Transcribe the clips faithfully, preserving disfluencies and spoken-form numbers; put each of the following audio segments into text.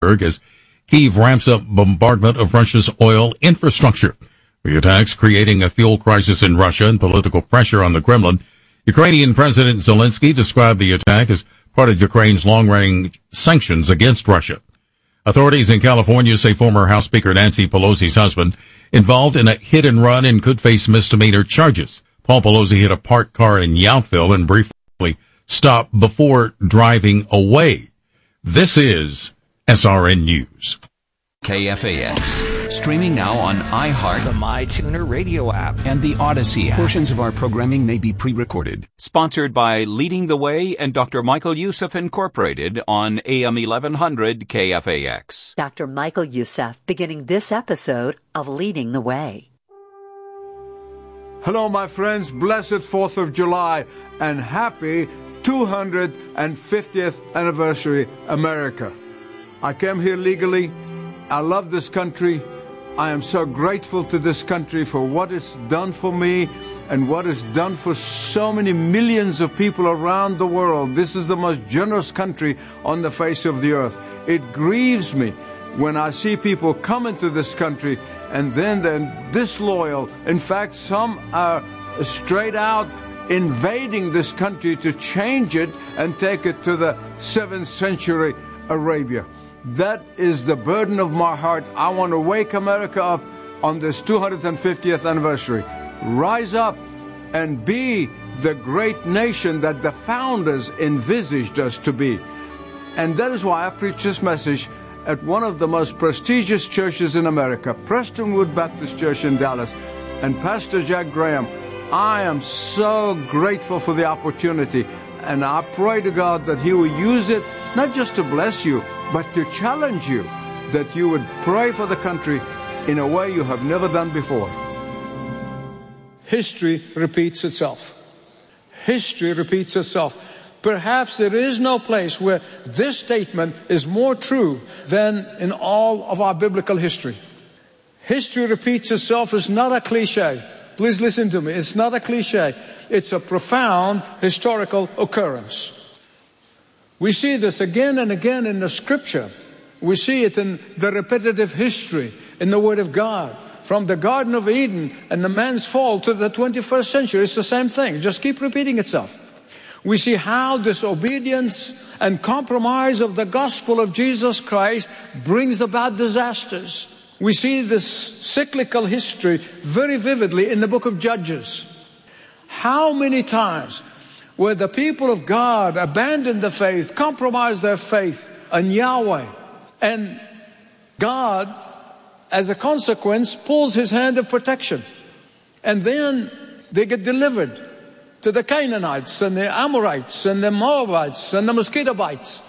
as Kyiv ramps up bombardment of Russia's oil infrastructure. The attacks creating a fuel crisis in Russia and political pressure on the Kremlin. Ukrainian President Zelensky described the attack as part of Ukraine's long-range sanctions against Russia. Authorities in California say former House Speaker Nancy Pelosi's husband involved in a hit and run and could face misdemeanor charges. Paul Pelosi hit a parked car in Yountville and briefly stopped before driving away. This is S R N News. K F A X. Streaming now on iHeart, the MyTuner radio app, and the Odyssey app. Portions of our programming may be pre-recorded. Sponsored by Leading the Way and Doctor Michael Youssef Incorporated on A M eleven hundred K F A X. Doctor Michael Youssef beginning this episode of Leading the Way. Hello, my friends. Blessed fourth of July and happy two hundred fiftieth anniversary, America. I came here legally. I love this country. I am so grateful to this country for what it's done for me and what it's done for so many millions of people around the world. This is the most generous country on the face of the earth. It grieves me when I see people come into this country and then they're disloyal. In fact, some are straight out invading this country to change it and take it to the seventh century Arabia. That is the burden of my heart. I want to wake America up on this two hundred fiftieth anniversary. Rise up and be the great nation that the founders envisaged us to be. And that is why I preach this message at one of the most prestigious churches in America, Prestonwood Baptist Church in Dallas. And Pastor Jack Graham, I am so grateful for the opportunity. And I pray to God that He will use it not just to bless you, but to challenge you, that you would pray for the country in a way you have never done before. History repeats itself. History repeats itself. Perhaps there is no place where this statement is more true than in all of our biblical history. History repeats itself is not a cliche. Please listen to me. It's not a cliche. It's a profound historical occurrence. We see this again and again in the Scripture. We see it in the repetitive history in the Word of God. From the Garden of Eden and the man's fall to the twenty-first century, it's the same thing. Just keep repeating itself. We see how disobedience and compromise of the gospel of Jesus Christ brings about disasters. We see this cyclical history very vividly in the book of Judges. How many times where the people of God abandoned the faith, compromised their faith in Yahweh, and God, as a consequence, pulls His hand of protection. And then they get delivered to the Canaanites and the Amorites and the Moabites and the mosquito bites.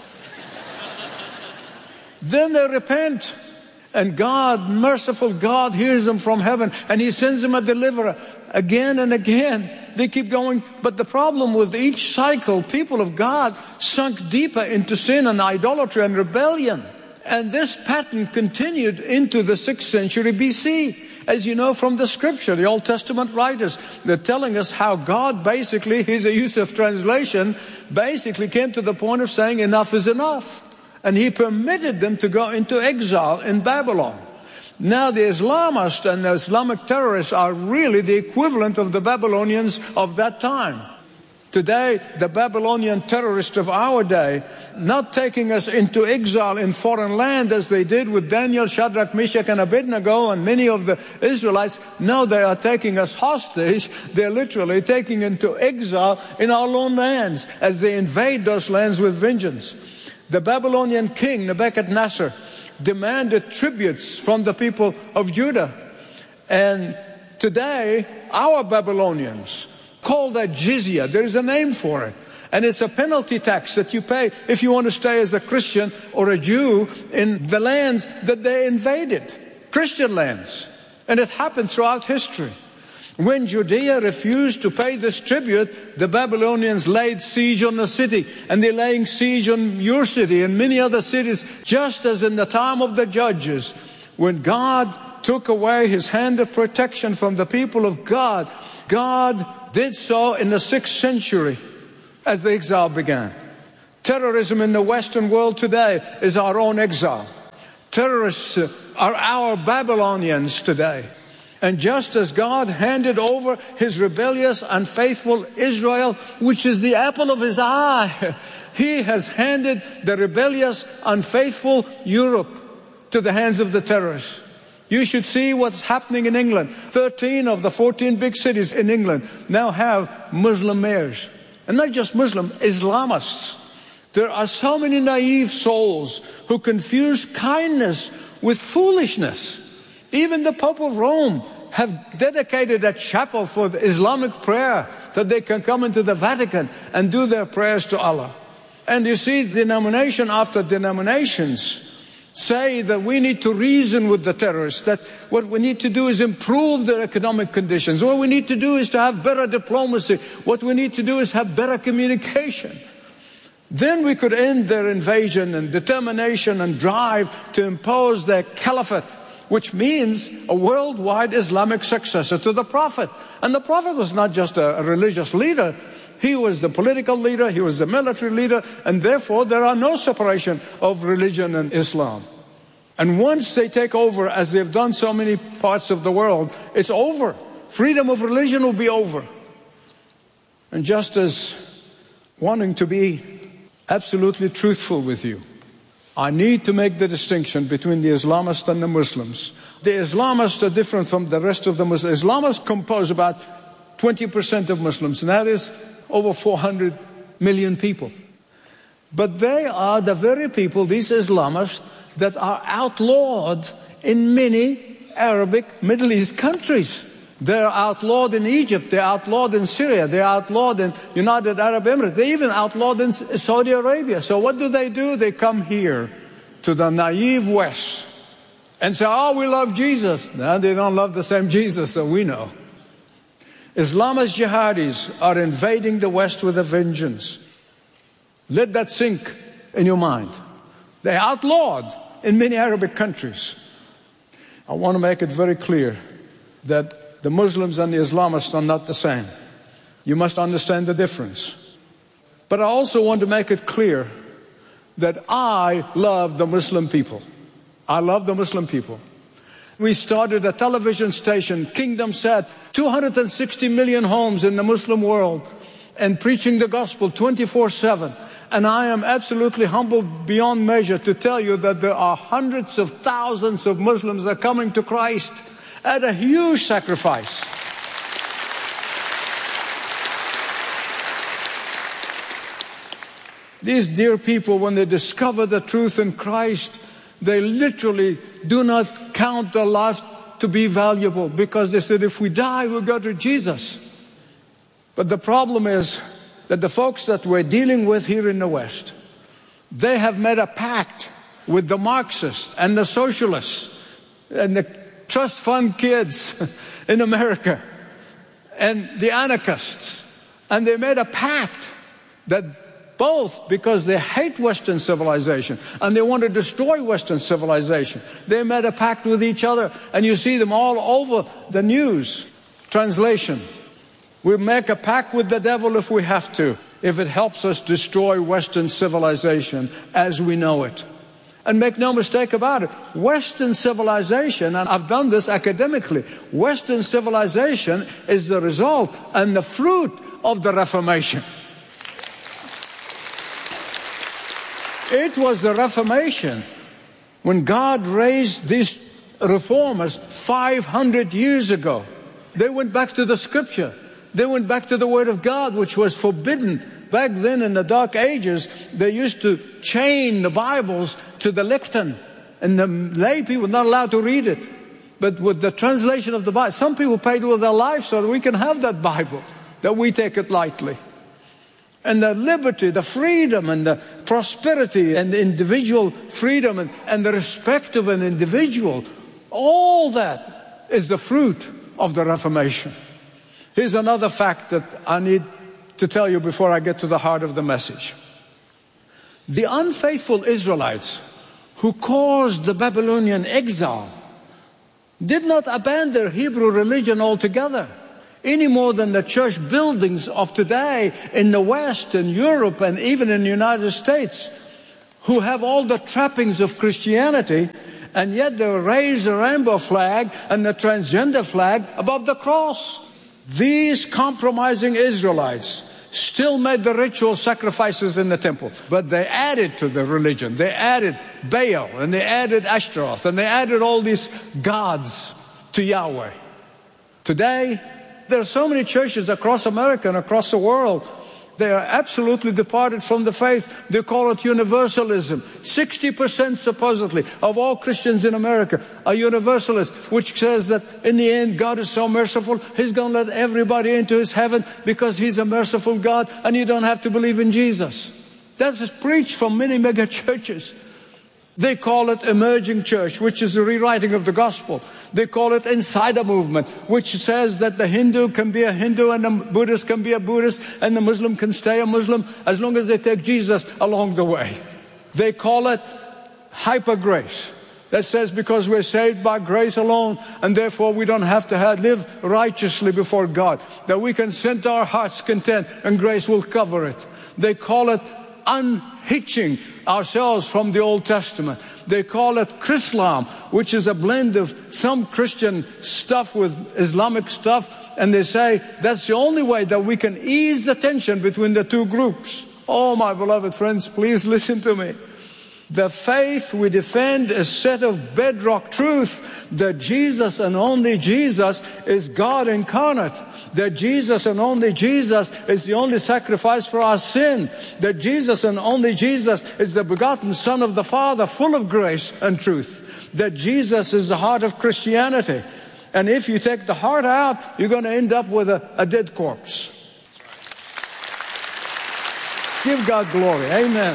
Then they repent, and God, merciful God, hears them from heaven, and He sends them a deliverer again and again. They keep going. But the problem with each cycle, people of God sunk deeper into sin and idolatry and rebellion. And this pattern continued into the sixth century B C. As you know from the Scripture, the Old Testament writers, they're telling us how God basically, here's a use of translation, basically came to the point of saying enough is enough. And He permitted them to go into exile in Babylon. Now the Islamists and the Islamic terrorists are really the equivalent of the Babylonians of that time. Today, the Babylonian terrorists of our day, not taking us into exile in foreign land as they did with Daniel, Shadrach, Meshach, and Abednego and many of the Israelites. No, they are taking us hostage. They're literally taking into exile in our own lands as they invade those lands with vengeance. The Babylonian king, Nebuchadnezzar, demanded tributes from the people of Judah. And today, our Babylonians call that jizya. There is a name for it. And it's a penalty tax that you pay if you want to stay as a Christian or a Jew in the lands that they invaded, Christian lands. And it happened throughout history. When Judea refused to pay this tribute, the Babylonians laid siege on the city, and they're laying siege on your city and many other cities, just as in the time of the judges, when God took away His hand of protection from the people of God. God did so in the sixth century as the exile began. Terrorism in the Western world today is our own exile. Terrorists are our Babylonians today. And just as God handed over his rebellious, unfaithful Israel, which is the apple of his eye, he has handed the rebellious, unfaithful Europe to the hands of the terrorists. You should see what's happening in England. thirteen of the fourteen big cities in England now have Muslim mayors. And not just Muslim, Islamists. There are so many naive souls who confuse kindness with foolishness. Even the Pope of Rome have dedicated a chapel for the Islamic prayer that they can come into the Vatican and do their prayers to Allah. And you see, denomination after denominations say that we need to reason with the terrorists, that what we need to do is improve their economic conditions. What we need to do is to have better diplomacy. What we need to do is have better communication. Then we could end their invasion and determination and drive to impose their caliphate, which means a worldwide Islamic successor to the Prophet. And the Prophet was not just a, a religious leader. He was the political leader, he was the military leader, and therefore there are no separation of religion and Islam. And once they take over, as they've done so many parts of the world, it's over. Freedom of religion will be over. And just as wanting to be absolutely truthful with you, I need to make the distinction between the Islamists and the Muslims. The Islamists are different from the rest of the Muslims. Islamists compose about twenty percent of Muslims, and that is over four hundred million people. But they are the very people, these Islamists, that are outlawed in many Arabic Middle East countries. They're outlawed in Egypt, they're outlawed in Syria, they're outlawed in United Arab Emirates, they're even outlawed in Saudi Arabia. So what do they do? They come here to the naive West and say, oh, we love Jesus. No, they don't love the same Jesus that we know. Islamist jihadis are invading the West with a vengeance. Let that sink in your mind. They're outlawed in many Arabic countries. I want to make it very clear that the Muslims and the Islamists are not the same. You must understand the difference. But I also want to make it clear that I love the Muslim people. I love the Muslim people. We started a television station, Kingdom Sat, two hundred sixty million homes in the Muslim world, and preaching the gospel twenty-four seven. And I am absolutely humbled beyond measure to tell you that there are hundreds of thousands of Muslims that are coming to Christ at a huge sacrifice. These dear people, when they discover the truth in Christ, they literally do not count their life to be valuable, because they said, if we die, we'll go to Jesus. But the problem is that the folks that we're dealing with here in the West, they have made a pact with the Marxists and the socialists and the trust fund kids in America and the anarchists. And they made a pact that both, because they hate Western civilization and they want to destroy Western civilization, they made a pact with each other. And you see them all over the news. Translation: we make a pact with the devil if we have to, if it helps us destroy Western civilization as we know it. And make no mistake about it, Western civilization, and I've done this academically, Western civilization is the result and the fruit of the Reformation. It was the Reformation when God raised these reformers five hundred years ago. They went back to the scripture. They went back to the Word of God, which was forbidden. Back then in the Dark Ages, they used to chain the Bibles to the lectern, and the lay people were not allowed to read it. But with the translation of the Bible, some people paid with their lives so that we can have that Bible, that we take it lightly. And the liberty, the freedom, and the prosperity, and the individual freedom, and, and the respect of an individual, all that is the fruit of the Reformation. Here's another fact that I need to tell you before I get to the heart of the message. The unfaithful Israelites who caused the Babylonian exile did not abandon their Hebrew religion altogether, any more than the church buildings of today in the West and Europe and even in the United States, who have all the trappings of Christianity And yet they raise the rainbow flag and the transgender flag above the cross. These compromising Israelites still made the ritual sacrifices in the temple, but they added to the religion. They added Baal, and they added Ashtaroth, and they added all these gods to Yahweh. Today, there are so many churches across America and across the world. They are absolutely departed from the faith. They call it universalism. sixty percent supposedly of all Christians in America are universalists, which says that in the end God is so merciful, He's going to let everybody into His heaven because He's a merciful God and you don't have to believe in Jesus. That's preached from many mega churches. They call it emerging church, which is the rewriting of the gospel. They call it insider movement, which says that the Hindu can be a Hindu and the Buddhist can be a Buddhist and the Muslim can stay a Muslim as long as they take Jesus along the way. They call it hyper grace. That says because we're saved by grace alone and therefore we don't have to have, live righteously before God, that we can send our hearts content and grace will cover it. They call it unhitching ourselves from the Old Testament. They call it Chrislam, which is a blend of some Christian stuff with Islamic stuff, and they say that's the only way that we can ease the tension between the two groups. Oh, my beloved friends, please listen to me. The faith we defend is set of bedrock truth that Jesus and only Jesus is God incarnate. That Jesus and only Jesus is the only sacrifice for our sin. That Jesus and only Jesus is the begotten Son of the Father, full of grace and truth. That Jesus is the heart of Christianity. And if you take the heart out, you're going to end up with a, a dead corpse. Give God glory. Amen.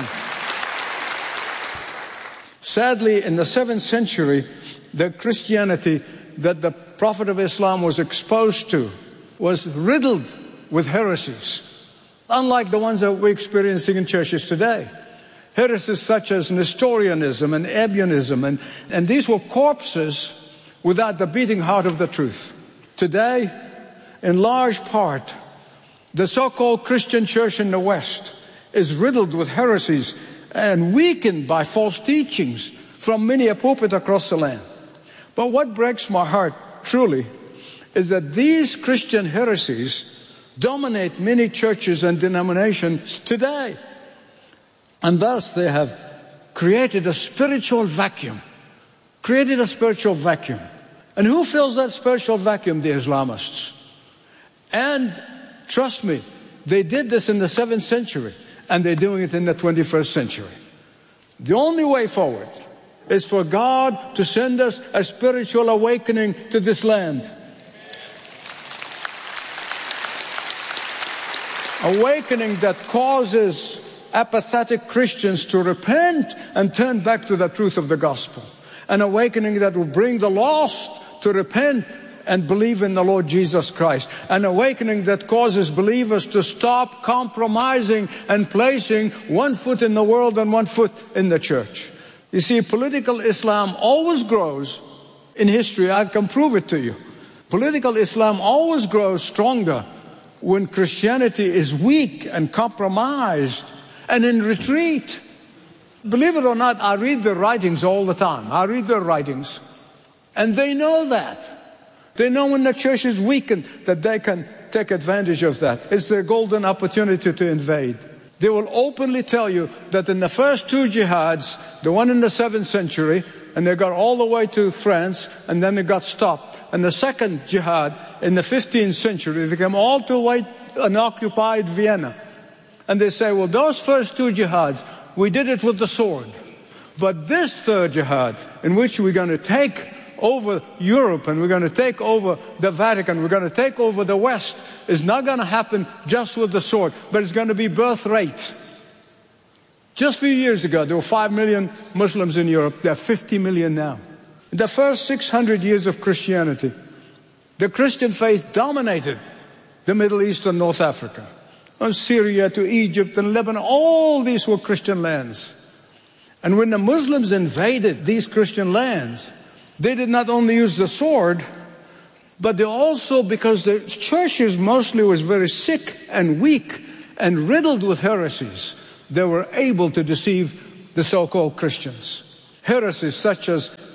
Sadly, in the seventh century, the Christianity that the Prophet of Islam was exposed to was riddled with heresies, unlike the ones that we're experiencing in churches today. Heresies such as Nestorianism and Ebionism, and, and these were corpses without the beating heart of the truth. Today, in large part, the so-called Christian church in the West is riddled with heresies and weakened by false teachings from many a pulpit across the land. But what breaks my heart, truly, is that these Christian heresies dominate many churches and denominations today. And thus they have created a spiritual vacuum. Created a spiritual vacuum. And who fills that spiritual vacuum? The Islamists. And trust me, they did this in the seventh century. And they're doing it in the twenty-first century. The only way forward is for God to send us a spiritual awakening to this land. Awakening that causes apathetic Christians to repent and turn back to the truth of the gospel. An awakening that will bring the lost to repent and believe in the Lord Jesus Christ. An awakening that causes believers to stop compromising and placing one foot in the world and one foot in the church. You see, political Islam always grows in history. I can prove it to you. Political Islam always grows stronger when Christianity is weak and compromised and in retreat. Believe it or not, I read their writings all the time. I read their writings. And they know that. They know when the church is weakened that they can take advantage of that. It's their golden opportunity to invade. They will openly tell you that in the first two jihads, the one in the seventh century, and they got all the way to France, and then they got stopped. And the second jihad in the fifteenth century, they came all the way and occupied Vienna. And they say, well, those first two jihads, we did it with the sword. But this third jihad, in which we're going to take over Europe and we're going to take over the Vatican, we're going to take over the West, is not going to happen just with the sword, but it's going to be birth rate. Just a few years ago, there were five million Muslims in Europe. There are fifty million now. In the first six hundred years of Christianity, the Christian faith dominated the Middle East and North Africa. From Syria to Egypt and Lebanon, all these were Christian lands. And when the Muslims invaded these Christian lands, they did not only use the sword, but they also, because the churches mostly was very sick and weak and riddled with heresies, they were able to deceive the so-called Christians. Heresies such as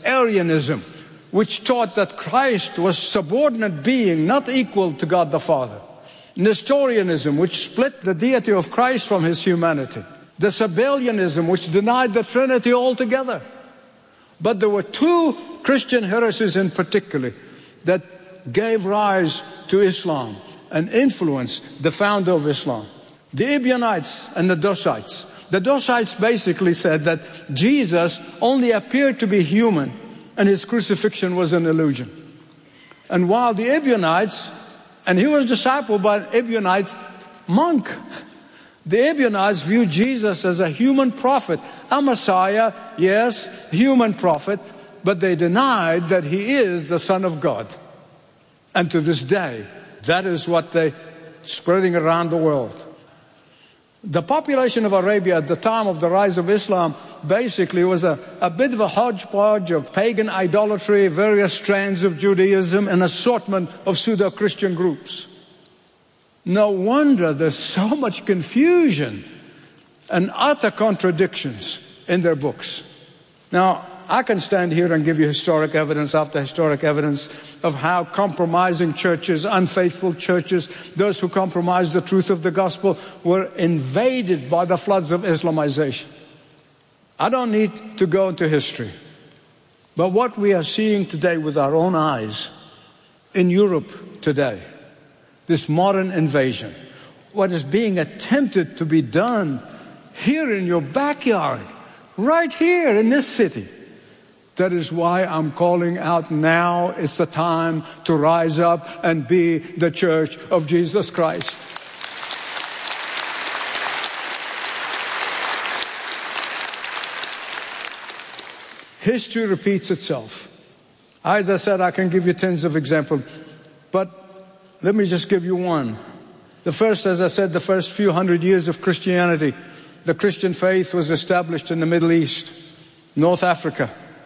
Arianism, which taught that Christ was subordinate being, not equal to God the Father. Nestorianism, which split the deity of Christ from his humanity. The Sabellianism, which denied the Trinity altogether. But there were two Christian heresies in particular that gave rise to Islam and influenced the founder of Islam. The Ebionites and the Dosites. The Dosites basically said that Jesus only appeared to be human and his crucifixion was an illusion. And while the Ebionites, and he was discipled by an Ebionite monk, the Ebionites viewed Jesus as a human prophet, a Messiah, yes, human prophet, but they denied that he is the Son of God. And to this day, that is what they're spreading around the world. The population of Arabia at the time of the rise of Islam basically was a, a bit of a hodgepodge of pagan idolatry, various strands of Judaism, an assortment of pseudo-Christian groups. No wonder there's so much confusion and utter contradictions in their books. Now, I can stand here and give you historic evidence after historic evidence of how compromising churches, unfaithful churches, those who compromised the truth of the gospel were invaded by the floods of Islamization. I don't need to go into history. But what we are seeing today with our own eyes in Europe today, this modern invasion, what is being attempted to be done here in your backyard, right here in this city. That is why I'm calling out now is the time to rise up and be the church of Jesus Christ. History repeats itself. As I said, I can give you tens of examples, but let me just give you one. The first, as I said, the first few hundred years of Christianity, the Christian faith was established in the Middle East, North Africa.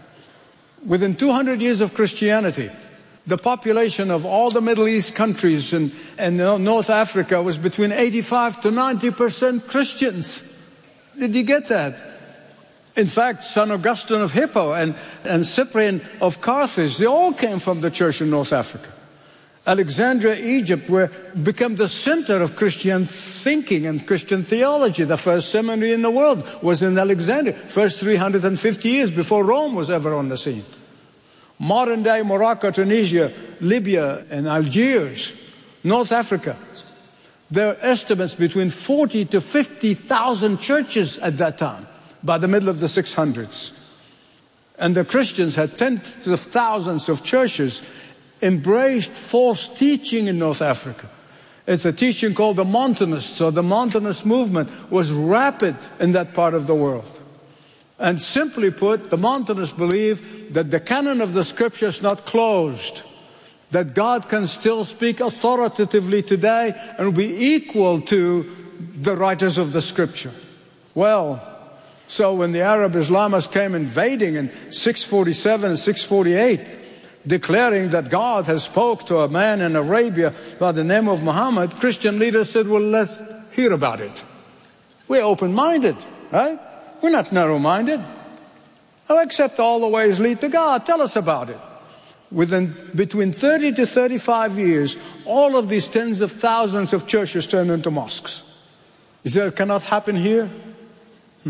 Within two hundred years of Christianity, the population of all the Middle East countries and, and North Africa was between eighty-five to ninety percent Christians. Did you get that? In fact, Saint Augustine of Hippo and, and Cyprian of Carthage, they all came from the church in North Africa. Alexandria, Egypt, where became the center of Christian thinking and Christian theology. The first seminary in the world was in Alexandria, first three hundred fifty years before Rome was ever on the scene. Modern day Morocco, Tunisia, Libya, and Algiers, North Africa. There are estimates between forty to fifty thousand churches at that time, by the middle of the six hundreds. And the Christians had tens of thousands of churches, embraced false teaching in North Africa. It's a teaching called the Montanists, or the Montanist movement was rapid in that part of the world. And simply put, the Montanists believe that the canon of the scripture is not closed, that God can still speak authoritatively today and be equal to the writers of the scripture. Well, so when the Arab Islamists came invading in six forty-seven and six forty-eight, declaring that God has spoke to a man in Arabia by the name of Muhammad, Christian leaders said, well, let's hear about it. We're open-minded, right? We're not narrow-minded. Oh, except all the ways lead to God. Tell us about it. Within between thirty to thirty-five years, all of these tens of thousands of churches turned into mosques. Is that cannot happen here? Hmm.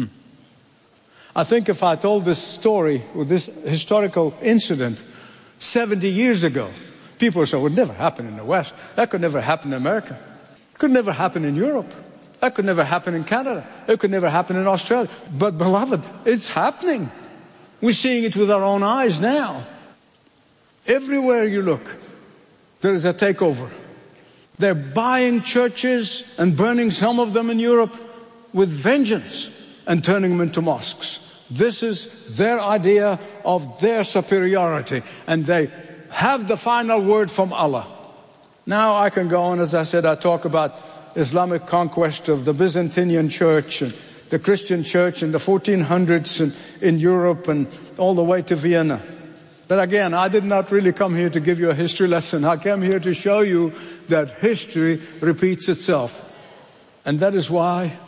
I think if I told this story with this historical incident seventy years ago, people would say, it would never happen in the West. That could never happen in America. It could never happen in Europe. That could never happen in Canada. It could never happen in Australia. But beloved, it's happening. We're seeing it with our own eyes now. Everywhere you look, there is a takeover. They're buying churches and burning some of them in Europe with vengeance and turning them into mosques. This is their idea of their superiority, and they have the final word from Allah. Now I can go on, as I said, I talk about Islamic conquest of the Byzantine church and the Christian church in the fourteen hundreds in, in Europe and all the way to Vienna. But again, I did not really come here to give you a history lesson. I came here to show you that history repeats itself. And that is why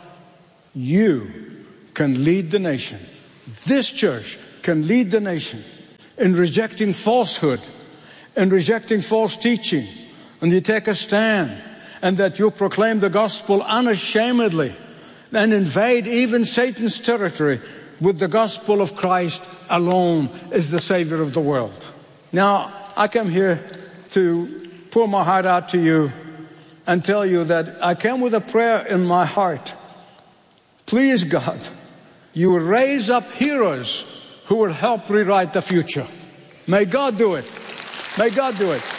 you can lead the nation. This church can lead the nation in rejecting falsehood, in rejecting false teaching, and you take a stand, and that you proclaim the gospel unashamedly and invade even Satan's territory with the gospel of Christ alone as the Savior of the world. Now, I come here to pour my heart out to you and tell you that I came with a prayer in my heart. Please, God, you will raise up heroes who will help rewrite the future. May God do it. May God do it.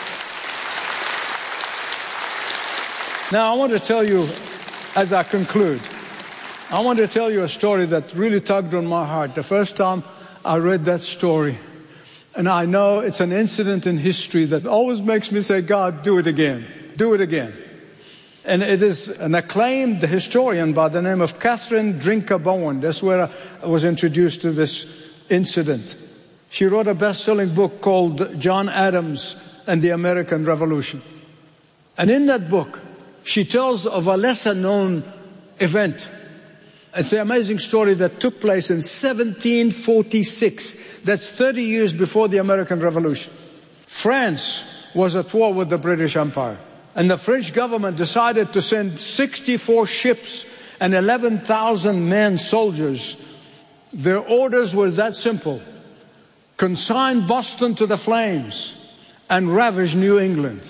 Now, I want to tell you, as I conclude, I want to tell you a story that really tugged on my heart. The first time I read that story, and I know it's an incident in history that always makes me say, God, do it again. Do it again. And it is an acclaimed historian by the name of Catherine Drinker Bowen. That's where I was introduced to this incident. She wrote a best-selling book called John Adams and the American Revolution. And in that book, she tells of a lesser-known event. It's an amazing story that took place in seventeen forty-six. That's thirty years before the American Revolution. France was at war with the British Empire. And the French government decided to send sixty-four ships and eleven thousand men, soldiers. Their orders were that simple. Consign Boston to the flames and ravage New England.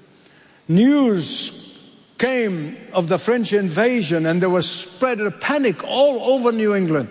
News came of the French invasion, and there was spread a panic all over New England.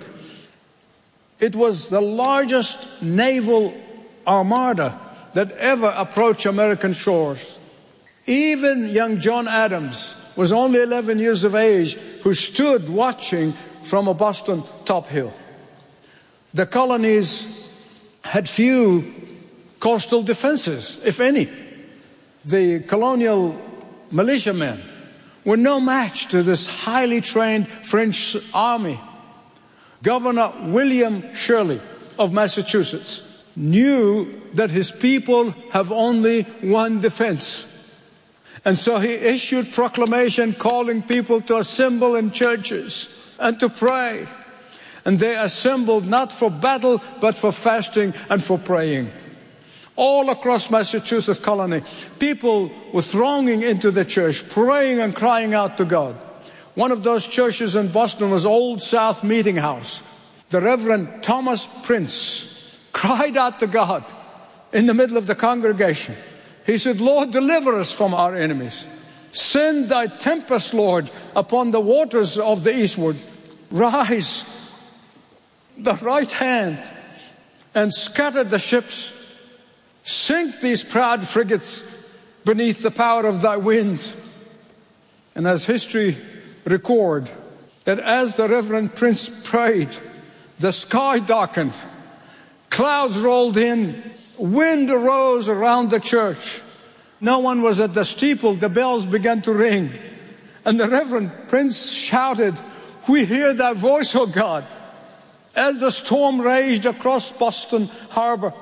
It was the largest naval armada that ever approached American shores. Even young John Adams was only eleven years of age, who stood watching from a Boston top hill. The colonies had few coastal defenses, if any. The colonial militiamen were no match to this highly trained French army. Governor William Shirley of Massachusetts knew that his people have only one defense. And so he issued proclamation calling people to assemble in churches and to pray. And they assembled not for battle, but for fasting and for praying. All across Massachusetts colony, people were thronging into the church, praying and crying out to God. One of those churches in Boston was Old South Meeting House. The Reverend Thomas Prince cried out to God in the middle of the congregation. He said, Lord, deliver us from our enemies. Send thy tempest, Lord, upon the waters of the eastward. Rise the right hand and scatter the ships. Sink these proud frigates beneath the power of thy wind. And as history record, that as the Reverend Prince prayed, the sky darkened, clouds rolled in, wind arose around the church. No one was at the steeple. The bells began to ring. And the Reverend Prince shouted, we hear thy voice, O God. As the storm raged across Boston Harbor,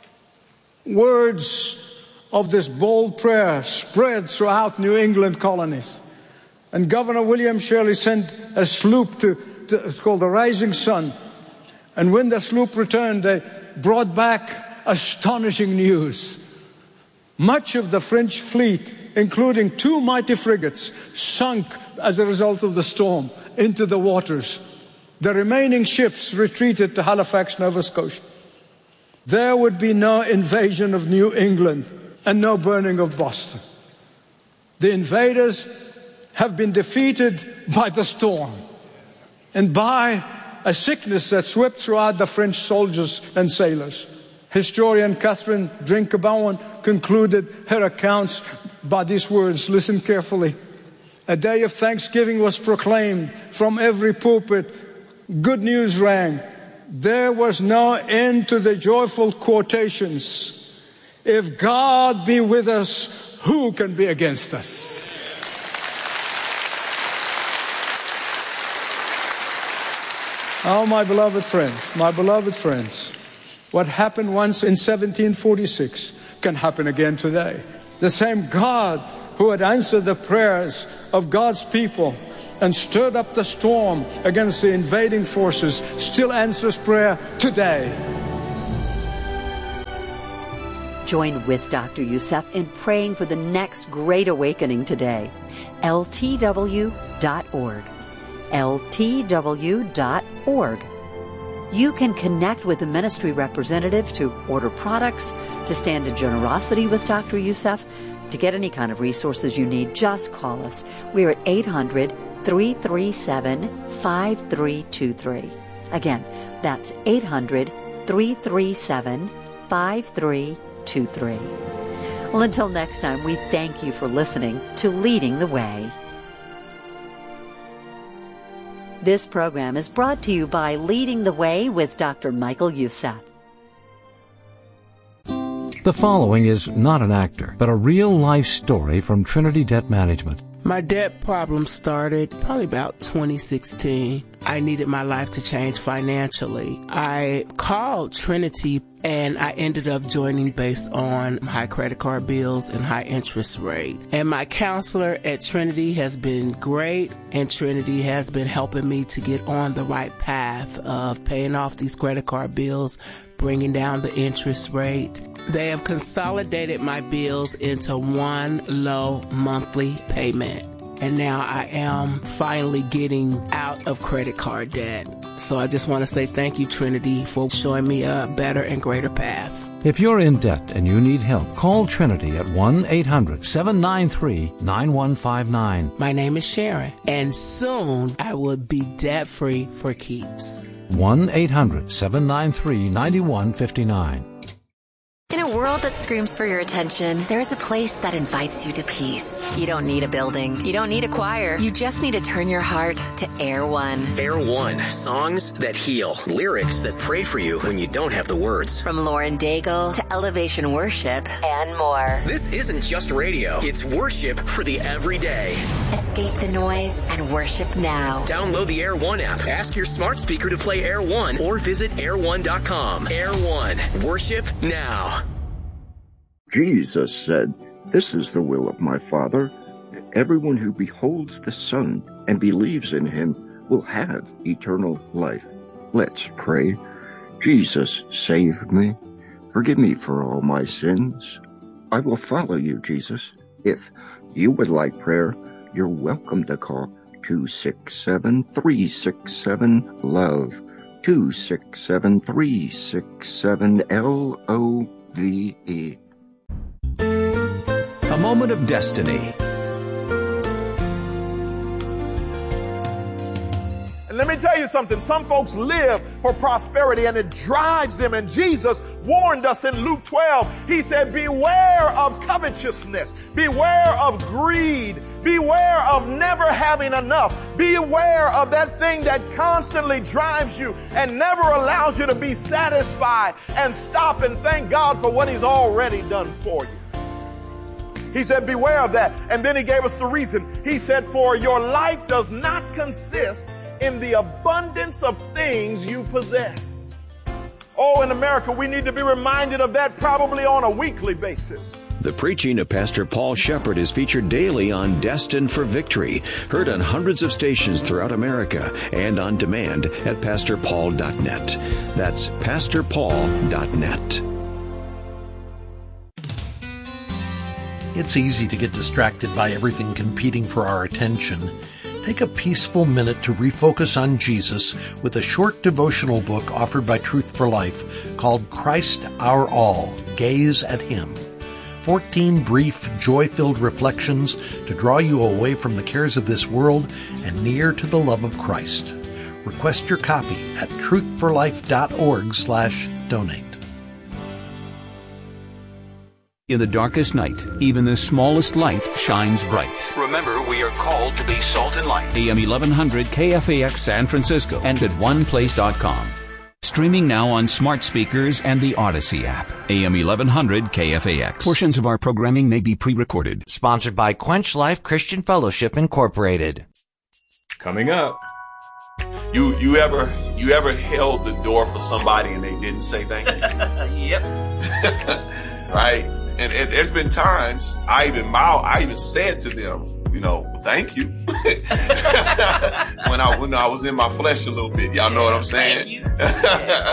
words of this bold prayer spread throughout New England colonies. And Governor William Shirley sent a sloop to, to it's called the Rising Sun. And when the sloop returned, they brought back astonishing news. Much of the French fleet, including two mighty frigates, sunk as a result of the storm into the waters. The remaining ships retreated to Halifax, Nova Scotia. There would be no invasion of New England and no burning of Boston. The invaders have been defeated by the storm and by a sickness that swept throughout the French soldiers and sailors. Historian Catherine Drinker Bowen concluded her accounts by these words. Listen carefully. A day of thanksgiving was proclaimed from every pulpit. Good news rang. There was no end to the joyful quotations. If God be with us, who can be against us? Oh, my beloved friends, my beloved friends, what happened once in seventeen forty-six can happen again today. The same God who had answered the prayers of God's people and stirred up the storm against the invading forces still answers prayer today. Join with Doctor Youssef in praying for the next great awakening today. L T W dot org. L T W dot org. You can connect with a ministry representative to order products, to stand in generosity with Doctor Youssef. To get any kind of resources you need, just call us. We're at eight hundred, three three seven, five three two three. Again, that's eight hundred, three three seven, five three two three. Well, until next time, we thank you for listening to Leading the Way. This program is brought to you by Leading the Way with Doctor Michael Youssef. The following is not an actor, but a real-life story from Trinity Debt Management. My debt problem started probably about twenty sixteen. I needed my life to change financially. I called Trinity and I ended up joining based on high credit card bills and high interest rate. And my counselor at Trinity has been great, and Trinity has been helping me to get on the right path of paying off these credit card bills, bringing down the interest rate. They have consolidated my bills into one low monthly payment. And now I am finally getting out of credit card debt. So I just want to say thank you, Trinity, for showing me a better and greater path. If you're in debt and you need help, call Trinity at one eight hundred, seven nine three, nine one five nine. My name is Sharon, and soon I will be debt-free for keeps. one eight hundred, seven nine three, nine one five nine. In a world that screams for your attention, there is a place that invites you to peace. You don't need a building. You don't need a choir. You just need to turn your heart to Air One. Air One. Songs that heal. Lyrics that pray for you when you don't have the words. From Lauren Daigle to Elevation Worship and more. This isn't just radio. It's worship for the everyday. Escape the noise and worship now. Download the Air One app. Ask your smart speaker to play Air One or visit air one dot com. Air One. Worship now. Jesus said, "This is the will of my Father, that everyone who beholds the Son and believes in him will have eternal life." Let's pray. Jesus, save me. Forgive me for all my sins. I will follow you, Jesus. If you would like prayer, you're welcome to call two six seven, three six seven, LOVE, two six seven, three six seven, L O V E. A moment of destiny. And let me tell you something. Some folks live for prosperity and it drives them. And Jesus warned us in Luke twelve. He said, beware of covetousness. Beware of greed. Beware of never having enough. Beware of that thing that constantly drives you and never allows you to be satisfied and stop and thank God for what he's already done for you. He said, beware of that. And then he gave us the reason. He said, for your life does not consist in the abundance of things you possess. Oh, in America, we need to be reminded of that probably on a weekly basis. The preaching of Pastor Paul Shepherd is featured daily on Destined for Victory, heard on hundreds of stations throughout America and on demand at pastor paul dot net. That's pastor paul dot net. It's easy to get distracted by everything competing for our attention. Take a peaceful minute to refocus on Jesus with a short devotional book offered by Truth for Life called Christ Our All, Gaze at Him. fourteen brief, joy-filled reflections to draw you away from the cares of this world and near to the love of Christ. Request your copy at truth for life dot org slash donate. In the darkest night, even the smallest light shines bright. Remember, we are called to be salt and light. A M eleven hundred K F A X San Francisco and at one place dot com. Streaming now on smart speakers and the Odyssey app. A M eleven hundred K F A X. Portions of our programming may be pre-recorded. Sponsored by Quench Life Christian Fellowship Incorporated. Coming up. You you ever you ever held the door for somebody and they didn't say thank you? Yep. Right? And, and there's been times I even mouth, I even said to them, you know, thank you. when I when I was in my flesh a little bit, y'all know what I'm saying?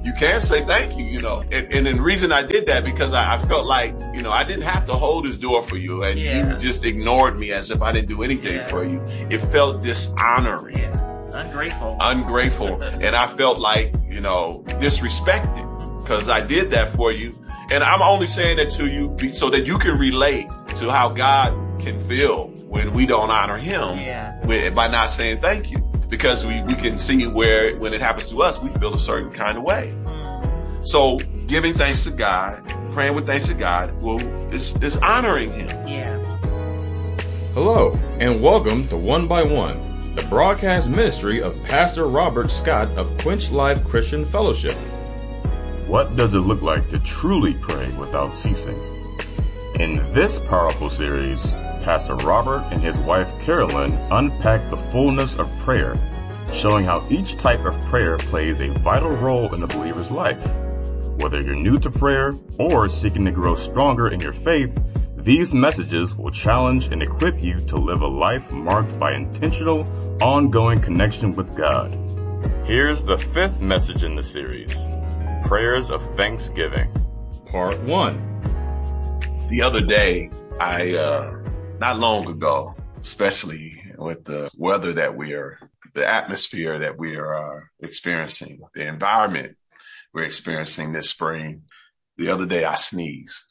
you can say thank you, you know. And, and the reason I did that because I, I felt like, you know, I didn't have to hold this door for you, and yeah. you just ignored me as if I didn't do anything yeah. for you. It felt dishonoring. Yeah. Ungrateful. Ungrateful. And I felt like, you know, disrespected because I did that for you. And I'm only saying that to you so that you can relate to how God can feel when we don't honor him yeah. with, by not saying thank you. Because we, we can see where when it happens to us, we feel a certain kind of way. Mm. So giving thanks to God, praying with thanks to God, well, is, is honoring him. Yeah. Hello, and welcome to One by One, the broadcast ministry of Pastor Robert Scott of Quench Life Christian Fellowship. What does it look like to truly pray without ceasing? In this powerful series, Pastor Robert and his wife Carolyn unpack the fullness of prayer, showing how each type of prayer plays a vital role in a believer's life. Whether you're new to prayer or seeking to grow stronger in your faith, these messages will challenge and equip you to live a life marked by intentional, ongoing connection with God. Here's the fifth message in the series, Prayers of Thanksgiving, Part one. The other day, I, uh, not long ago, especially with the weather that we are, the atmosphere that we are uh, experiencing, the environment we're experiencing this spring, the other day I sneezed.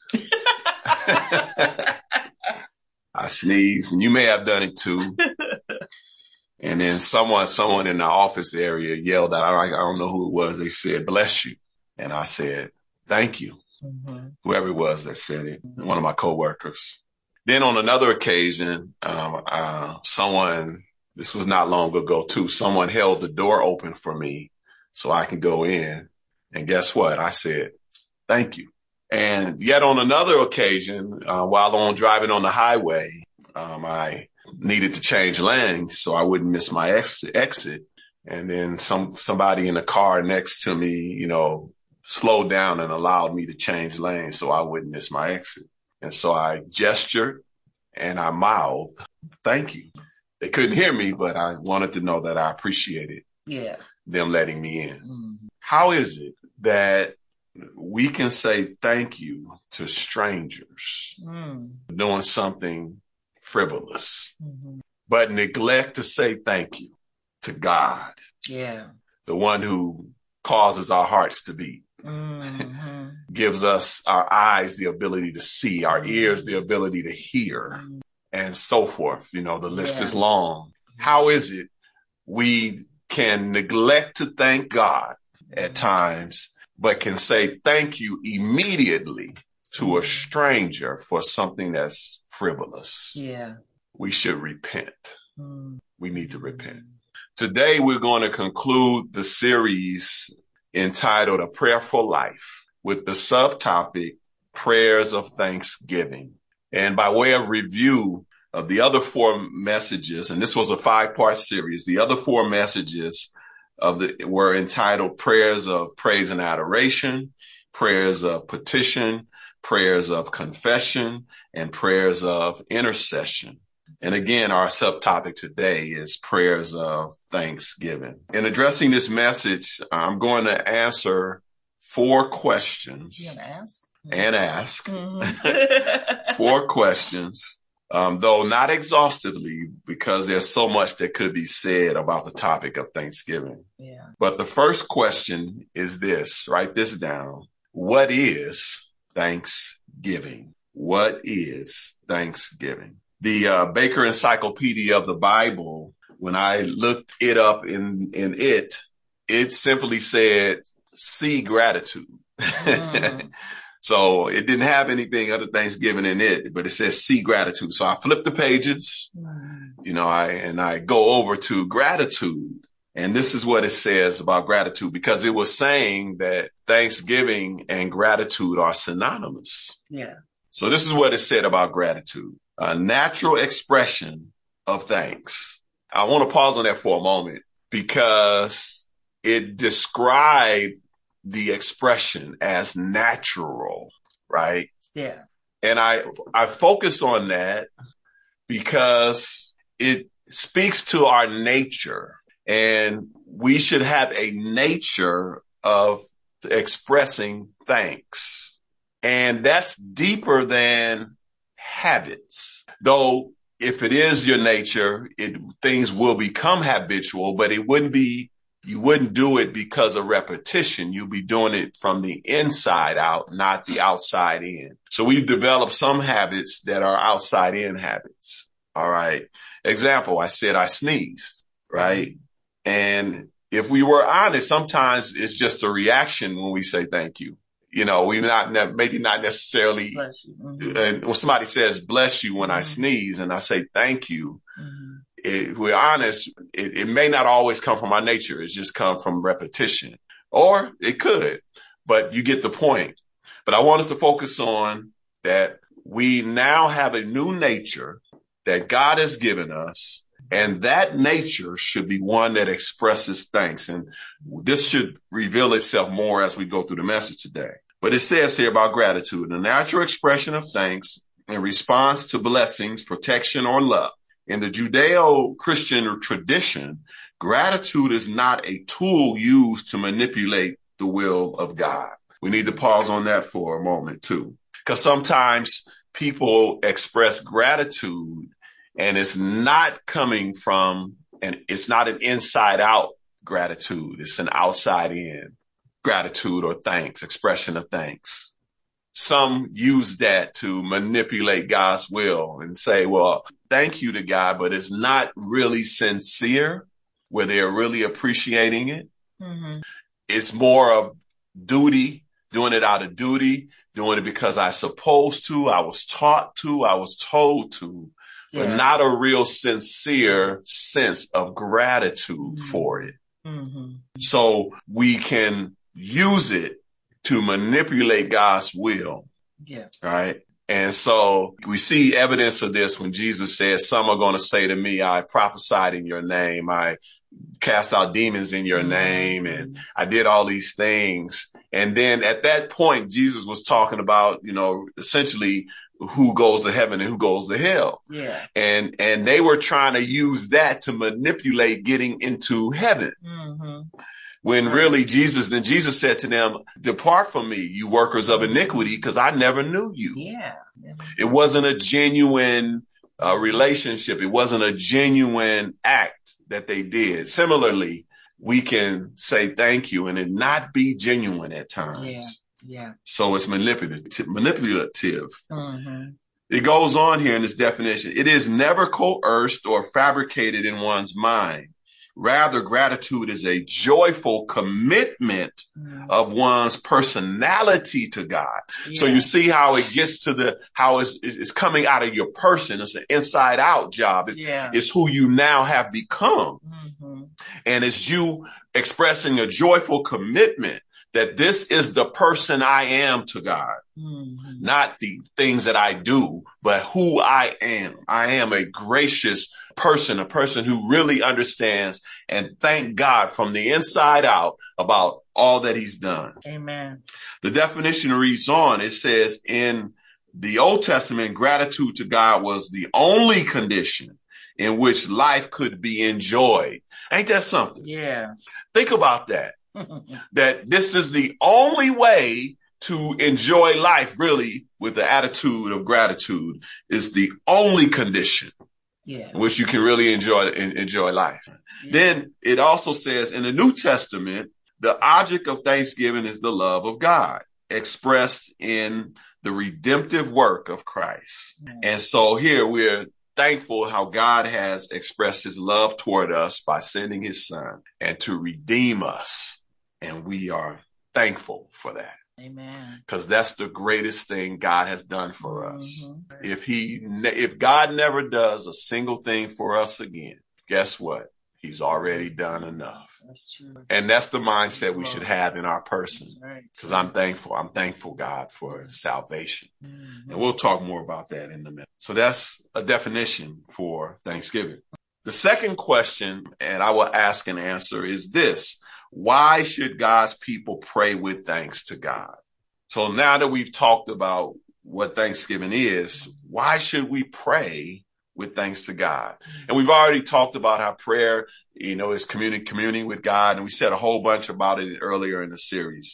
I sneezed, and you may have done it too. And then someone, someone in the office area yelled out, I don't know who it was. They said, "Bless you." And I said, "Thank you." Mm-hmm. Whoever it was that said it, mm-hmm. one of my coworkers. Then on another occasion, um, uh, someone, this was not long ago too, someone held the door open for me so I could go in. And guess what? I said, "Thank you." And yet on another occasion, uh, while on driving on the highway, um, I needed to change lanes so I wouldn't miss my ex- exit. And then some, somebody in the car next to me, you know, slowed down and allowed me to change lanes so I wouldn't miss my exit. And so I gestured and I mouthed, "Thank you." They couldn't hear me, but I wanted to know that I appreciated yeah. them letting me in. Mm-hmm. How is it that we can say thank you to strangers mm. doing something frivolous, mm-hmm. but neglect to say thank you to God, yeah, the one who causes our hearts to beat, mm-hmm. gives us our eyes the ability to see, our ears the ability to hear, mm-hmm. and so forth. You know, the list yeah. is long. How is it we can neglect to thank God at times, but can say thank you immediately to a stranger for something that's frivolous? Yeah. We should repent. Mm. We need to repent. Today, we're going to conclude the series entitled A Prayerful Life with the subtopic Prayers of Thanksgiving. And by way of review of the other four messages, and this was a five-part series, the other four messages of the were entitled Prayers of Praise and Adoration, Prayers of Petition, Prayers of Confession, and Prayers of Intercession. And again, our subtopic today is Prayers of Thanksgiving. In addressing this message, I'm going to answer four questions. You gonna ask? And ask. Mm-hmm. Four questions, um, though not exhaustively, because there's so much that could be said about the topic of Thanksgiving. Yeah. But the first question is this, write this down. What is Thanksgiving? What is Thanksgiving? The uh, Baker Encyclopedia of the Bible, when I looked it up in, in it, it simply said, see gratitude. Mm. So it didn't have anything other Thanksgiving in it, but it says see gratitude. So I flipped the pages, mm. you know, I and I go over to gratitude. And this is what it says about gratitude, because it was saying that Thanksgiving and gratitude are synonymous. Yeah. So this is what it said about gratitude. A natural expression of thanks. I want to pause on that for a moment because it described the expression as natural, right? Yeah. And I, I focus on that because it speaks to our nature, and we should have a nature of expressing thanks. And that's deeper than habits. Though if it is your nature, it, things will become habitual, but it wouldn't be, you wouldn't do it because of repetition. You'll be doing it from the inside out, not the outside in. So we've developed some habits that are outside in habits. All right. Example, I said I sneezed, right? And if we were honest, sometimes it's just a reaction when we say thank you. You know, we not maybe not necessarily. Mm-hmm. And when somebody says bless you when mm-hmm. I sneeze and I say thank you, mm-hmm. if we're honest, it, it may not always come from our nature. It's just come from repetition, or it could. But you get the point. But I want us to focus on that we now have a new nature that God has given us. And that nature should be one that expresses thanks. And this should reveal itself more as we go through the message today. But it says here about gratitude, a natural expression of thanks in response to blessings, protection, or love. In the Judeo-Christian tradition, gratitude is not a tool used to manipulate the will of God. We need to pause on that for a moment, too, because sometimes people express gratitude and it's not coming from, and it's not an inside out gratitude. It's an outside in gratitude or thanks, expression of thanks. Some use that to manipulate God's will and say, well, thank you to God, but it's not really sincere where they're really appreciating it. Mm-hmm. It's more of duty, doing it out of duty, doing it because I supposed to, I was taught to, I was told to. But yeah. Not a real sincere sense of gratitude mm-hmm. for it. Mm-hmm. So we can use it to manipulate God's will. Yeah. Right. And so we see evidence of this when Jesus says, some are going to say to me, I prophesied in your name. I cast out demons in your mm-hmm. name. And I did all these things. And then at that point, Jesus was talking about, you know, essentially who goes to heaven and who goes to hell. Yeah. And, and they were trying to use that to manipulate getting into heaven. Mm-hmm. When really Jesus, then Jesus said to them, depart from me, you workers of iniquity, because I never knew you. Yeah. It wasn't a genuine uh, relationship. It wasn't a genuine act that they did. Similarly, we can say thank you and it not be genuine at times. Yeah. Yeah. So it's manipulative. Manipulative. Mm-hmm. It goes on here in this definition. It is never coerced or fabricated in one's mind. Rather, gratitude is a joyful commitment mm-hmm. of one's personality to God. Yeah. So you see how it gets to the, how it's, it's coming out of your person. It's an inside out job. It's, yeah. it's who you now have become. Mm-hmm. And it's you expressing a joyful commitment that this is the person I am to God, mm-hmm. not the things that I do, but who I am. I am a gracious person, a person who really understands and thank God from the inside out about all that he's done. Amen. The definition reads on. It says in the Old Testament, gratitude to God was the only condition in which life could be enjoyed. Ain't that something? Yeah. Think about that. That this is the only way to enjoy life, really, with the attitude of gratitude, is the only condition yeah. in which you can really enjoy enjoy life. Yeah. Then it also says in the New Testament, the object of thanksgiving is the love of God expressed in the redemptive work of Christ. Yeah. And so here we're thankful how God has expressed his love toward us by sending his son and to redeem us. And we are thankful for that. Amen. Because that's the greatest thing God has done for us. Mm-hmm. If he, if God never does a single thing for us again, guess what? He's already done enough. That's true. And that's the mindset we should have in our person. Because I'm thankful. I'm thankful, God, for salvation. Mm-hmm. And we'll talk more about that in a minute. So that's a definition for Thanksgiving. The second question, and I will ask and answer, is this. Why should God's people pray with thanks to God? So now that we've talked about what Thanksgiving is, why should we pray with thanks to God? And we've already talked about how prayer, you know, is communing, communing with God. And we said a whole bunch about it earlier in the series.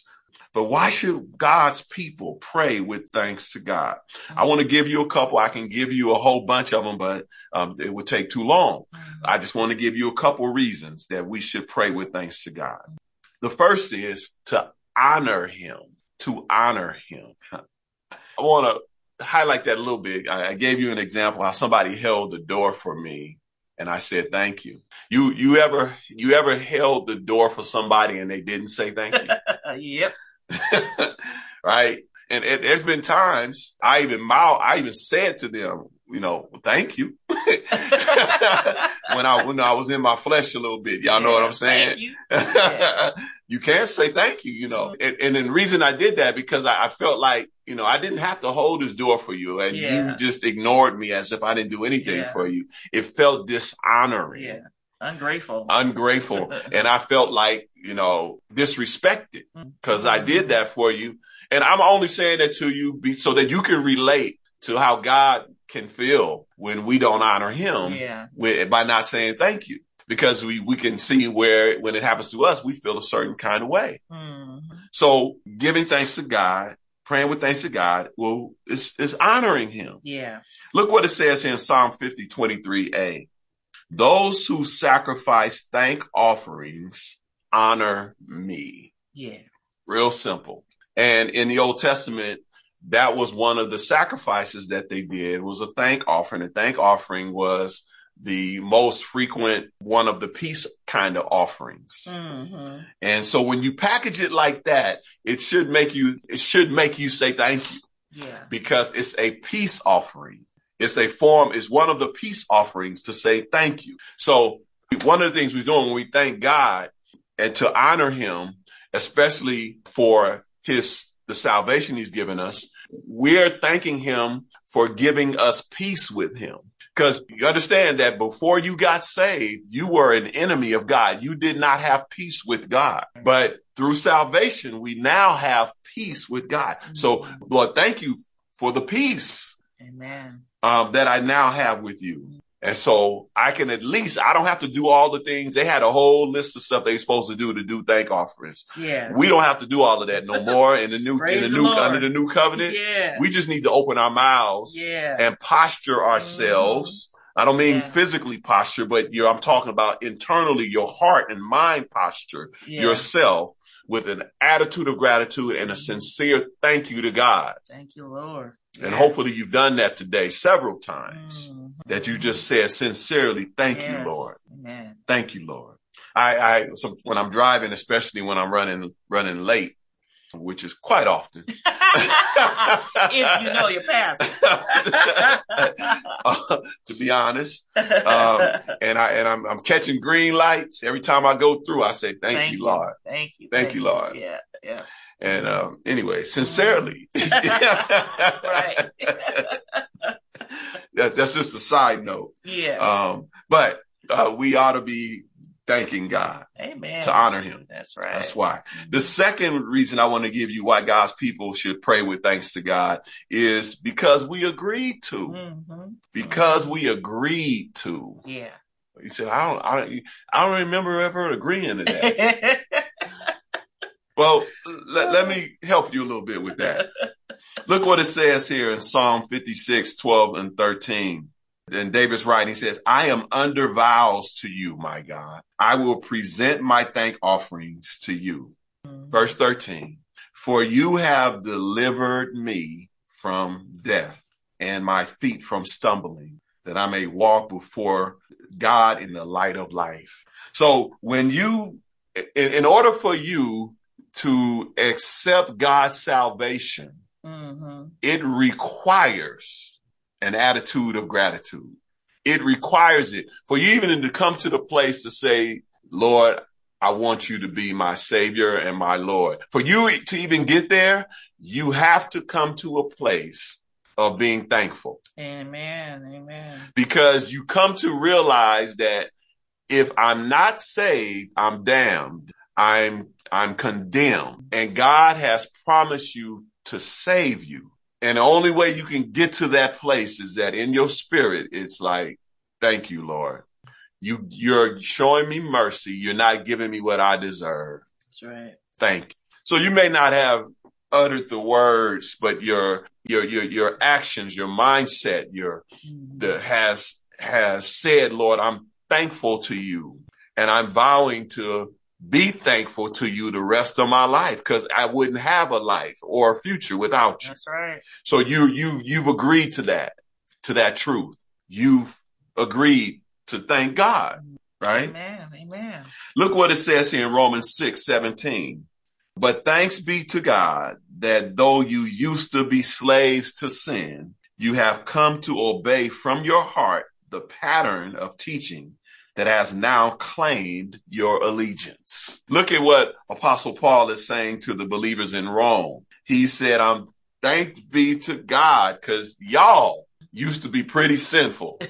But why should God's people pray with thanks to God? I want to give you a couple. I can give you a whole bunch of them, but um, it would take too long. I just want to give you a couple reasons that we should pray with thanks to God. The first is to honor him, to honor him. I want to highlight that a little bit. I, I gave you an example how somebody held the door for me. And I said, thank you. You, you ever, you ever held the door for somebody and they didn't say thank you? Yep. Right. And it, there's been times I even mouth, I even said to them, you know, thank you. when I, when I was in my flesh a little bit, y'all know what I'm saying? Thank you. Yeah. You can't say thank you, you know, and, and the reason I did that because I, I felt like, you know, I didn't have to hold this door for you and Yeah. you just ignored me as if I didn't do anything Yeah. for you. It felt dishonoring. Yeah. Ungrateful. Ungrateful. And I felt like, you know, disrespected because I did that for you. And I'm only saying that to you be, so that you can relate to how God can feel when we don't honor him Yeah. with, by not saying thank you. Because we, we can see where when it happens to us, we feel a certain kind of way. Mm-hmm. So giving thanks to God, praying with thanks to God, well, is, is honoring him. Yeah. Look what it says here in Psalm fifty, twenty-three a. Those who sacrifice thank offerings honor me. Yeah. Real simple. And in the Old Testament, that was one of the sacrifices that they did was a thank offering. A thank offering was the most frequent one of the peace kind of offerings. Mm-hmm. And so when you package it like that, it should make you, it should make you say thank you. Yeah. Because it's a peace offering. It's a form, it's one of the peace offerings to say thank you. So one of the things we're doing when we thank God and to honor him, especially for his, the salvation he's given us, we're thanking him for giving us peace with him. Because you understand that before you got saved, you were an enemy of God. You did not have peace with God. But through salvation, we now have peace with God. So, Lord, thank you for the peace Amen. um, that I now have with you. And so I can at least, I don't have to do all the things. They had a whole list of stuff they're supposed to do to do thank offerings. Yeah. We don't have to do all of that no more in the new, in the the new, Lord. under the new covenant. Yeah. We just need to open our mouths Yeah. and posture ourselves. Mm-hmm. I don't mean Yeah. physically posture, but you're, I'm talking about internally, your heart and mind posture Yeah. yourself with an attitude of gratitude and a sincere thank you to God. Thank you, Lord. And Yes. hopefully you've done that today several times, Mhm. that you just said sincerely, thank Yes. you, Lord. Amen. Thank you, Lord. I, I, so when I'm driving, especially when I'm running, running late, which is quite often. If you know your pastor. uh, to be honest. Um, and I, and I'm, I'm catching green lights. Every time I go through, I say, thank, Thank you, you. Lord. Thank you. Thank you, Lord. Yeah. Yeah. And, um, anyway, sincerely. Right. that, that's just a side note. Yeah. Um, but, uh, we ought to be thanking God. Amen. To honor him. That's right. That's why. The second reason I want to give you why God's people should pray with thanks to God is because we agreed to. Mm-hmm. Because we agreed to. Yeah. You said, I don't, I don't, I don't remember ever agreeing to that. Well, let, let me help you a little bit with that. Look what it says here in Psalm fifty-six, twelve and thirteen. And David's writing, he says, I am under vows to you, my God. I will present my thank offerings to you. Mm-hmm. Verse thirteen, for you have delivered me from death and my feet from stumbling, that I may walk before God in the light of life. So when you, in, in order for you to accept God's salvation, mm-hmm. it requires an attitude of gratitude. It requires it for you even to come to the place to say, Lord, I want you to be my Savior and my Lord. For you to even get there, you have to come to a place of being thankful. Amen. Amen. Because you come to realize that if I'm not saved, I'm damned. I'm, I'm condemned. And God has promised you to save you. And the only way you can get to that place is that in your spirit, it's like, thank you, Lord. You, you're showing me mercy. You're not giving me what I deserve. That's right. Thank you. So you may not have uttered the words, but your your your your actions, your mindset, your the has has said, Lord, I'm thankful to you, and I'm vowing to be thankful to you the rest of my life, because I wouldn't have a life or a future without you. That's right. So you you you've agreed to that, to that truth. You've agreed to thank God, right? Amen. Amen. Look what it says here in Romans six seventeen. But thanks be to God that though you used to be slaves to sin, you have come to obey from your heart the pattern of teaching that has now claimed your allegiance. Look at what Apostle Paul is saying to the believers in Rome. He said, I'm thanks be to God, because y'all used to be pretty sinful.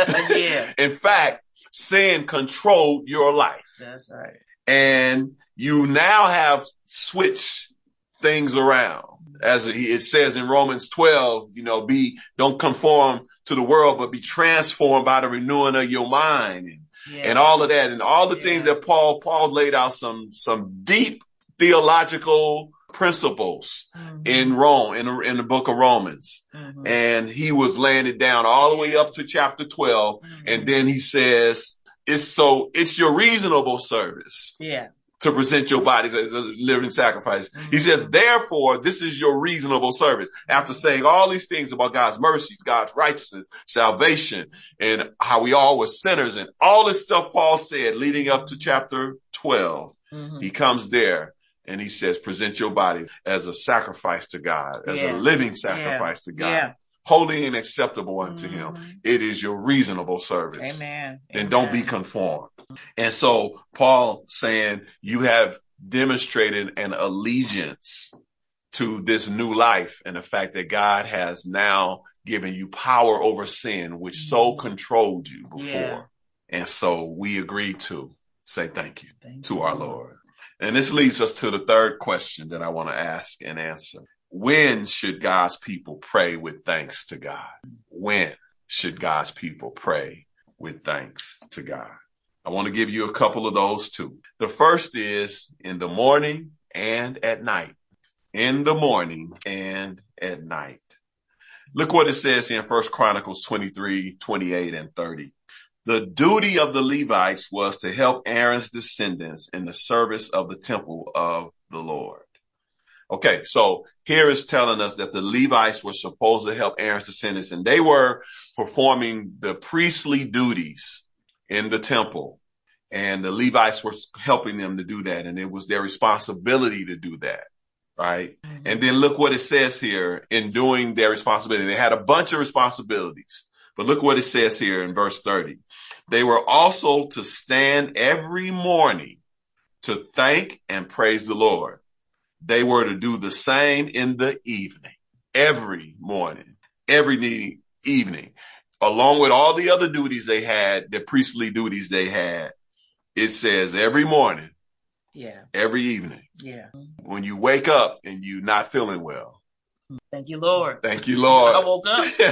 Yeah. In fact, sin controlled your life. That's right. And you now have switched things around. As it says in Romans twelve, you know, be, don't conform to the world, but be transformed by the renewing of your mind. And, yeah. and all of that. And all the yeah. things that Paul, Paul laid out some, some deep theological principles mm-hmm. in Rome, in, in the book of Romans. Mm-hmm. And he was laying it down all the way up to chapter twelve. Mm-hmm. And then he says, it's so, it's your reasonable service. Yeah. To present your bodies as a living sacrifice. Mm-hmm. He says, therefore, this is your reasonable service. After saying all these things about God's mercy, God's righteousness, salvation, and how we all were sinners, and all this stuff Paul said leading up to chapter twelve, mm-hmm. he comes there and he says, present your body as a sacrifice to God, as yeah. a living sacrifice yeah. to God. Yeah. Holy and acceptable unto mm-hmm. him. It is your reasonable service. Amen. Then Amen. don't be conformed. And so Paul saying you have demonstrated an allegiance to this new life and the fact that God has now given you power over sin, which mm-hmm. so controlled you before. Yeah. And so we agree to say thank you thank to you. our Lord. And this leads us to the third question that I want to ask and answer. When should God's people pray with thanks to God? When should God's people pray with thanks to God? I want to give you a couple of those too. The first is in the morning and at night. In the morning and at night. Look what it says in First Chronicles twenty-three, twenty-eight, and thirty. The duty of the Levites was to help Aaron's descendants in the service of the temple of the Lord. Okay, so here is telling us that the Levites were supposed to help Aaron's descendants, and they were performing the priestly duties in the temple, and the Levites were helping them to do that, and it was their responsibility to do that, right? Mm-hmm. And then look what it says here in doing their responsibility. They had a bunch of responsibilities, but look what it says here in verse thirty. They were also to stand every morning to thank and praise the Lord. They were to do the same in the evening, every morning, every evening, along with all the other duties they had, the priestly duties they had. It says every morning, yeah, every evening, yeah. When you wake up and you're not feeling well. Thank you, Lord. Thank you, Lord. I woke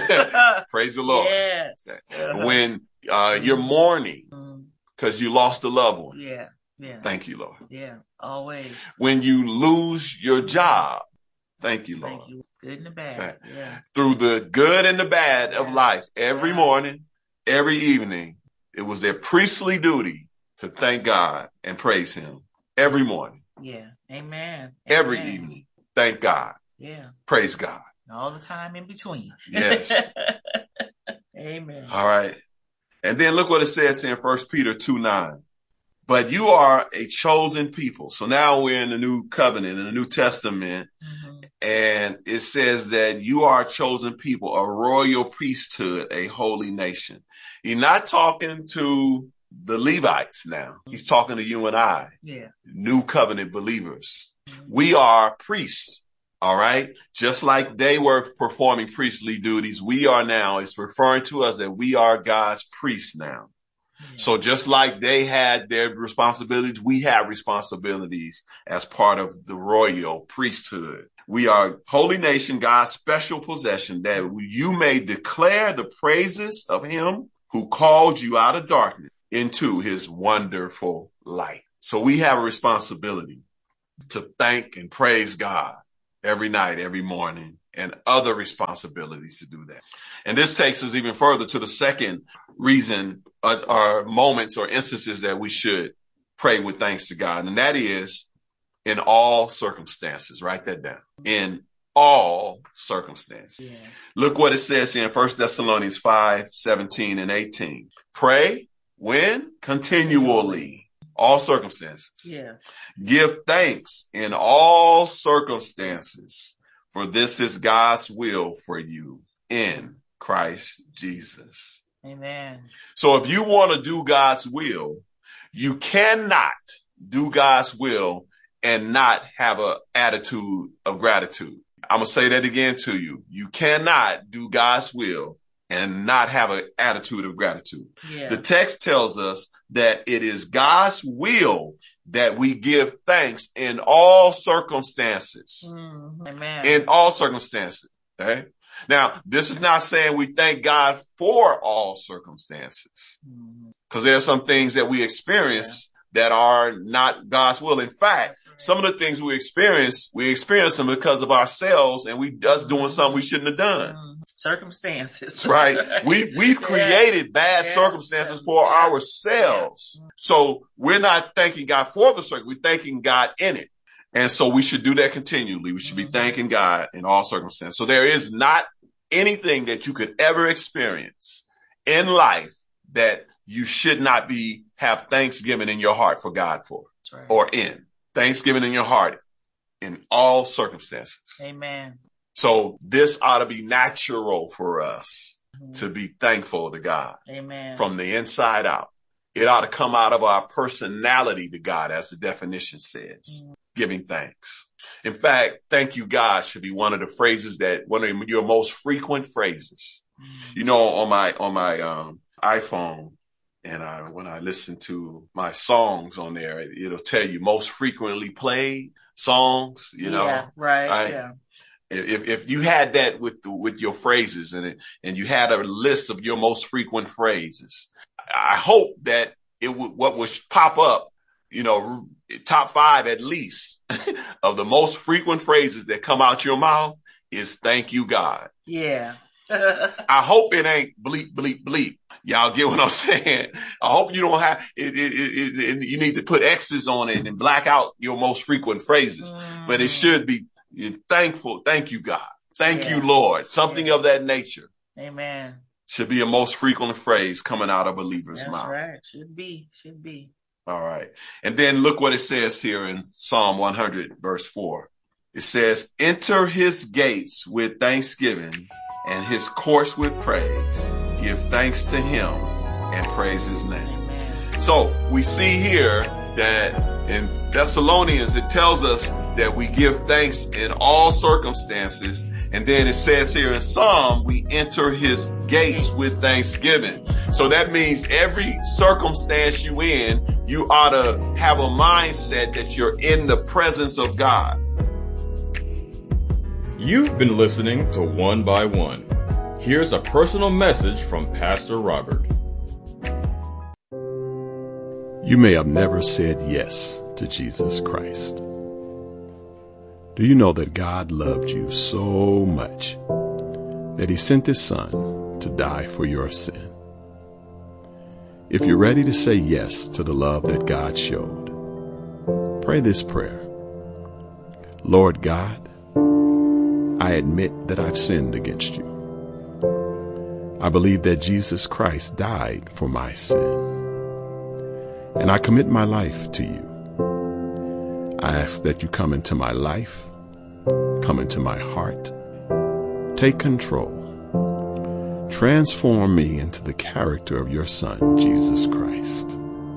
up. Praise the Lord. Yes. When uh, you're mourning because you lost a loved one. Yeah. Yeah. Thank you, Lord. Yeah, always. When you lose your job, thank you, Lord. Thank you. Good and the bad. Yeah. Through the good and the bad yeah. of life, every yeah. morning, every evening, it was their priestly duty to thank God and praise him every morning. Yeah. Amen. Every Amen. evening, thank God. Yeah. Praise God. All the time in between. Yes. Amen. All right. And then look what it says in First Peter two nine. But you are a chosen people. So now we're in the new covenant, in the New Testament. Mm-hmm. And it says that you are a chosen people, a royal priesthood, a holy nation. He's not talking to the Levites now. He's talking to you and I, yeah. new covenant believers. Mm-hmm. We are priests. All right. Just like they were performing priestly duties, we are now, it's referring to us that we are God's priests now. Yeah. So just like they had their responsibilities, we have responsibilities as part of the royal priesthood. We are holy nation, God's special possession, that you may declare the praises of him who called you out of darkness into his wonderful light. So we have a responsibility to thank and praise God every night, every morning, and other responsibilities to do that. And this takes us even further to the second reason uh, or moments or instances that we should pray with thanks to God. And that is in all circumstances. Write that down. In all circumstances. Yeah. Look what it says here in First Thessalonians five, seventeen and eighteen. Pray when? Continually. All circumstances. Yeah. Give thanks in all circumstances, for this is God's will for you in Christ Jesus. Amen. So if you want to do God's will, you cannot do God's will and not have an attitude of gratitude. I'm going to say that again to you. You cannot do God's will and not have an attitude of gratitude. Yeah. The text tells us that it is God's will that we give thanks in all circumstances. Mm, amen. In all circumstances. Okay. Now, this is not saying we thank God for all circumstances, because there are some things that we experience yeah. that are not God's will. In fact, some of the things we experience, we experience them because of ourselves and we us doing something we shouldn't have done. Circumstances. Right. We, we've created yeah. bad yeah. circumstances for ourselves. Yeah. So we're not thanking God for the circumstance. We're thanking God in it. And so we should do that continually. We should be thanking God in all circumstances. So there is not anything that you could ever experience in life that you should not be have thanksgiving in your heart for God for, right. or in. Thanksgiving in your heart in all circumstances. Amen. So this ought to be natural for us mm-hmm. to be thankful to God. Amen. From the inside out. It ought to come out of our personality to God, as the definition says, mm-hmm. giving thanks. In fact, thank you, God, should be one of the phrases that one of your most frequent phrases. Mm-hmm. You know, on my on my um, iPhone, and I, when I listen to my songs on there, it, it'll tell you most frequently played songs. You know, yeah, right? I, yeah. If if you had that with the, with your phrases and it, and you had a list of your most frequent phrases, I hope that it would what would pop up, you know, top five at least of the most frequent phrases that come out your mouth is "Thank you, God." Yeah. I hope it ain't bleep bleep bleep. Y'all get what I'm saying? I hope you don't have it, it, it, it. You need to put X's on it and black out your most frequent phrases, mm. but it should be. You're thankful. Thank you, God. Thank yeah. you, Lord. Something yeah. of that nature. Amen. Should be a most frequent phrase coming out of a believer's That's mouth. Right. Should be. Should be. All right. And then look what it says here in Psalm one hundred, verse four. It says, enter his gates with thanksgiving and his courts with praise. Give thanks to him and praise his name. Amen. So we see here that in Thessalonians, it tells us that we give thanks in all circumstances. And then it says here in Psalm, we enter his gates with thanksgiving. So that means every circumstance you in, you ought to have a mindset that you're in the presence of God. You've been listening to One by One. Here's a personal message from Pastor Robert. You may have never said yes to Jesus Christ. Do you know that God loved you so much that he sent his son to die for your sin? If you're ready to say yes to the love that God showed, pray this prayer. Lord God, I admit that I've sinned against you. I believe that Jesus Christ died for my sin. And I commit my life to you. I ask that you come into my life, come into my heart, take control, transform me into the character of your Son, Jesus Christ.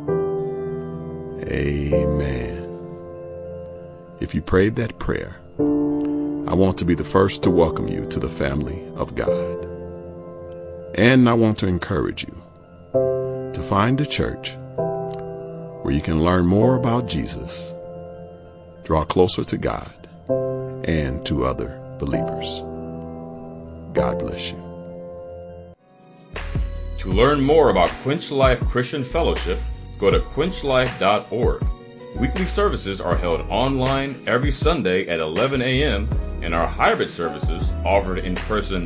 Amen. If you prayed that prayer, I want to be the first to welcome you to the family of God. And I want to encourage you to find a church where you can learn more about Jesus, draw closer to God, and to other believers. God bless you. To learn more about Quench Life Christian Fellowship, go to quench life dot org. Weekly services are held online every Sunday at eleven a.m., and our hybrid services, offered in person